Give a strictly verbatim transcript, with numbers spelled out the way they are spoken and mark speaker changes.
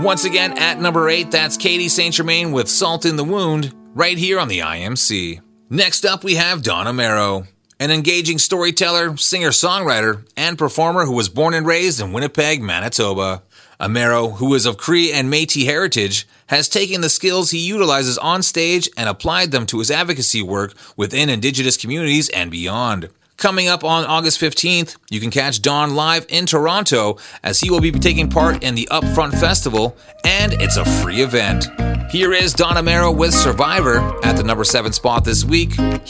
Speaker 1: Once again, at number eight, that's Katie Saint Germain with Salt in the Wound, right here on the I M C. Next up, we have Dawn Amero, an engaging storyteller, singer-songwriter, and performer who was born and raised in Winnipeg, Manitoba. Amero, who is of Cree and Métis heritage, has taken the skills he utilizes on stage and applied them to his advocacy work within Indigenous communities and beyond. Coming up on August fifteenth, you can catch Dawn live in Toronto as he will be taking part in the Upfront Festival, and it's a free event. Here is Dawn Amero with Survivor at the number seven spot this week,